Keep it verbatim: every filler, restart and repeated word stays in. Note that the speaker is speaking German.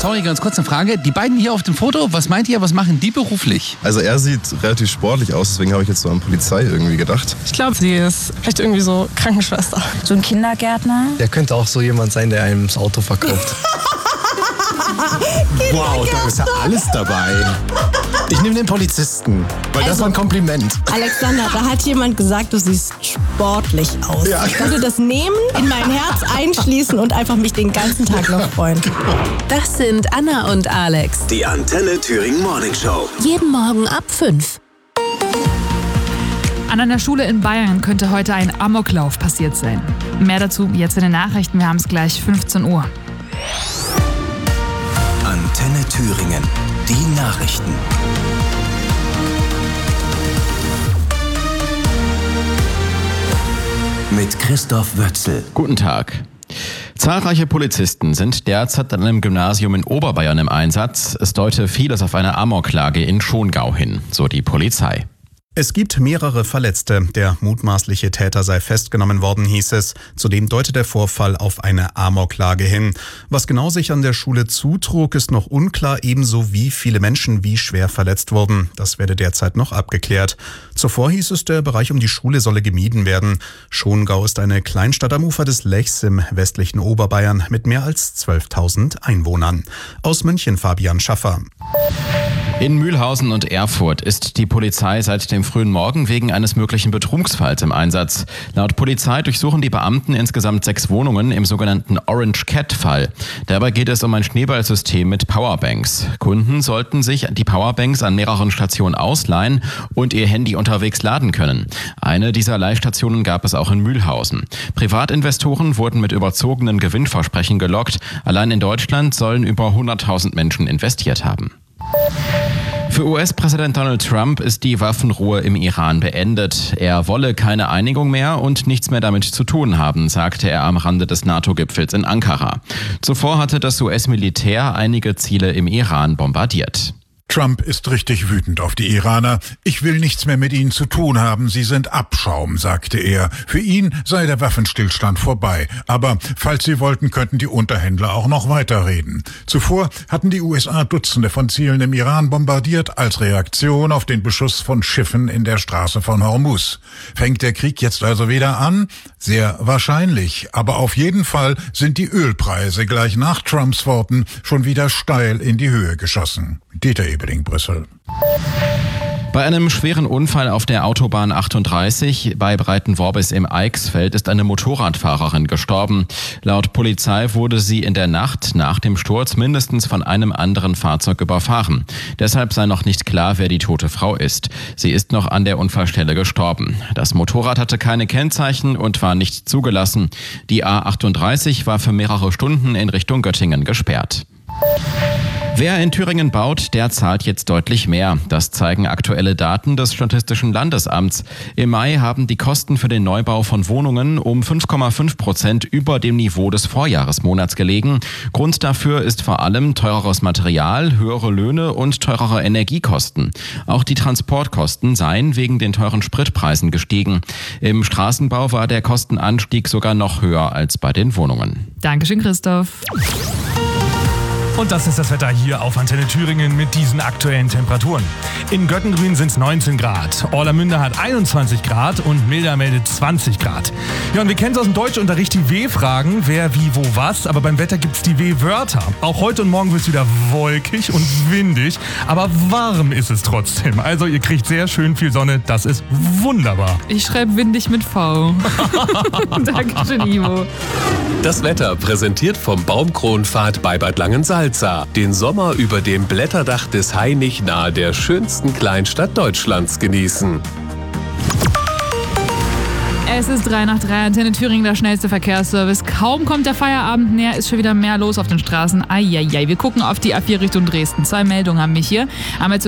Sorry, ganz kurz eine Frage. Die beiden hier auf dem Foto, was meint ihr, was machen die beruflich? Also er sieht relativ sportlich aus, deswegen habe ich jetzt so an Polizei irgendwie gedacht. Ich glaube, sie ist vielleicht irgendwie so Krankenschwester. So ein Kindergärtner. Der könnte auch so jemand sein, der einem das Auto verkauft. Wow, da ist ja alles dabei. Ich nehme den Polizisten, weil also, das war ein Kompliment. Alexander, da hat jemand gesagt, du siehst sportlich aus. Ja. Ich würde das nehmen, in mein Herz einschließen und einfach mich den ganzen Tag noch freuen. Das sind Anna und Alex. Die Antenne Thüringen Morning Show. Jeden Morgen ab fünf. An einer Schule in Bayern könnte heute ein Amoklauf passiert sein. Mehr dazu jetzt in den Nachrichten. Wir haben es gleich fünfzehn Uhr. Antenne Thüringen. Die Nachrichten. Mit Christoph Wötzel. Guten Tag. Zahlreiche Polizisten sind derzeit an einem Gymnasium in Oberbayern im Einsatz. Es deute vieles auf eine Amoklage in Schongau hin, so die Polizei. Es gibt mehrere Verletzte. Der mutmaßliche Täter sei festgenommen worden, hieß es. Zudem deutet der Vorfall auf eine Amoklage hin. Was genau sich an der Schule zutrug, ist noch unklar, ebenso wie viele Menschen wie schwer verletzt wurden. Das werde derzeit noch abgeklärt. Zuvor hieß es, der Bereich um die Schule solle gemieden werden. Schongau ist eine Kleinstadt am Ufer des Lechs im westlichen Oberbayern mit mehr als zwölftausend Einwohnern. Aus München Fabian Schaffer. In Mühlhausen und Erfurt ist die Polizei seit dem frühen Morgen wegen eines möglichen Betrugsfalls im Einsatz. Laut Polizei durchsuchen die Beamten insgesamt sechs Wohnungen im sogenannten Orange Cat-Fall. Dabei geht es um ein Schneeballsystem mit Powerbanks. Kunden sollten sich die Powerbanks an mehreren Stationen ausleihen und ihr Handy unterwegs laden können. Eine dieser Leihstationen gab es auch in Mühlhausen. Privatinvestoren wurden mit überzogenen Gewinnversprechen gelockt. Allein in Deutschland sollen über hunderttausend Menschen investiert haben. Für U S-Präsident Donald Trump ist die Waffenruhe im Iran beendet. Er wolle keine Einigung mehr und nichts mehr damit zu tun haben, sagte er am Rande des NATO-Gipfels in Ankara. Zuvor hatte das U S-Militär einige Ziele im Iran bombardiert. Trump ist richtig wütend auf die Iraner. Ich will nichts mehr mit ihnen zu tun haben. Sie sind Abschaum, sagte er. Für ihn sei der Waffenstillstand vorbei. Aber falls sie wollten, könnten die Unterhändler auch noch weiterreden. Zuvor hatten die U S A Dutzende von Zielen im Iran bombardiert als Reaktion auf den Beschuss von Schiffen in der Straße von Hormuz. Fängt der Krieg jetzt also wieder an? Sehr wahrscheinlich. Aber auf jeden Fall sind die Ölpreise gleich nach Trumps Worten schon wieder steil in die Höhe geschossen. Dieter Ebeling, Brüssel. Bei einem schweren Unfall auf der Autobahn achtunddreißig bei Breitenworbis im Eichsfeld ist eine Motorradfahrerin gestorben. Laut Polizei wurde sie in der Nacht nach dem Sturz mindestens von einem anderen Fahrzeug überfahren. Deshalb sei noch nicht klar, wer die tote Frau ist. Sie ist noch an der Unfallstelle gestorben. Das Motorrad hatte keine Kennzeichen und war nicht zugelassen. Die A achtunddreißig war für mehrere Stunden in Richtung Göttingen gesperrt. Wer in Thüringen baut, der zahlt jetzt deutlich mehr. Das zeigen aktuelle Daten des Statistischen Landesamts. Im Mai haben die Kosten für den Neubau von Wohnungen um fünf Komma fünf Prozent über dem Niveau des Vorjahresmonats gelegen. Grund dafür ist vor allem teureres Material, höhere Löhne und teurere Energiekosten. Auch die Transportkosten seien wegen den teuren Spritpreisen gestiegen. Im Straßenbau war der Kostenanstieg sogar noch höher als bei den Wohnungen. Dankeschön, Christoph. Und das ist das Wetter hier auf Antenne Thüringen mit diesen aktuellen Temperaturen. In Göttengrün sind es neunzehn Grad, Orlamünde hat einundzwanzig Grad und Milda meldet zwanzig Grad. Ja, und wir kennen es aus dem Deutschunterricht, die W-Fragen, wer, wie, wo, was, aber beim Wetter gibt es die W-Wörter. Auch heute und morgen wird es wieder wolkig und windig, aber warm ist es trotzdem. Also ihr kriegt sehr schön viel Sonne, das ist wunderbar. Ich schreibe windig mit V. Dankeschön, Ivo. Das Wetter präsentiert vom Baumkronpfad bei Bad Langensalza. Den Sommer über dem Blätterdach des Hainich nahe der schönsten Kleinstadt Deutschlands genießen. Es ist drei nach drei, Antenne Thüringen, der schnellste Verkehrsservice. Kaum kommt der Feierabend näher, ist schon wieder mehr los auf den Straßen. Eieiei, wir gucken auf die A vier Richtung Dresden. Zwei Meldungen haben wir hier. Einmal